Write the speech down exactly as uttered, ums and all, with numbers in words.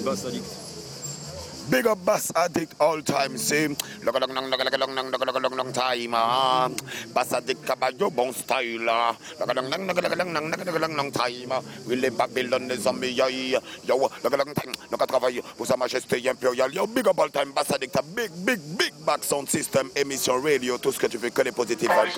Bass Addict. Big up Bass Addict all time, see. Look long, long, long, long, long, long, long, long time, ah. Bass Addict caballo bon style, ah. Look long, long, long, long, long, long, long, long time. We live Babylon, les amis, yo, yo, look long time, look à travailler pour sa majesté impériale. Yo, big up all time, Bass Addict, a big, big, big back sound system, émission radio, tout ce que tu veux que les positifs.